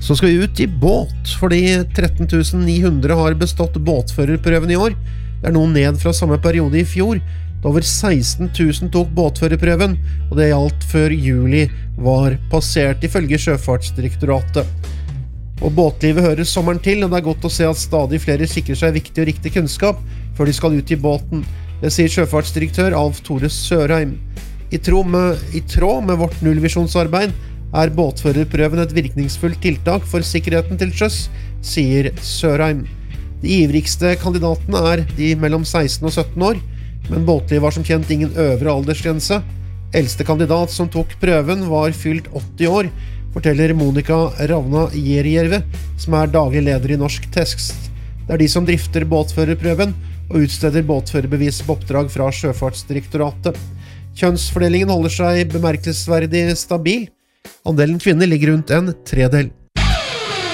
Så skal vi ut i båt, fordi 13 900 har bestått båtførerprøven i år. Det noe ned fra samme periode i fjor, da over 16 000 tok båtførerprøven, og det gjaldt før juli var passert ifølge Sjøfartsdirektoratet. Og båtlivet hører sommeren til, og det godt å se at stadig flere sikrer seg viktig og riktig kunnskap før de skal ut i båten. Det sier sjøfartsdirektør Alf Tore Sørheim. I tråd med vårt nullvisjonsarbeid båtførerprøven et virkningsfullt tiltak for sikkerheten til sjøs, sier Sørheim. De ivrigste kandidatene de mellom 16 og 17 år, men båtlivet var som kjent ingen øvre aldersgrense. Eldste kandidat som tok prøven var fylt 80 år, forteller Monica Ravna Jerjerve, som daglig leder i Norsk Tekst. Det de som drifter båtførerprøven og utsteder båtførerbevis på oppdrag fra Sjøfartsdirektoratet. Kjønnsfordelingen holder seg bemerkelsesverdig stabil. Andelen kvinner ligger rundt en tredel.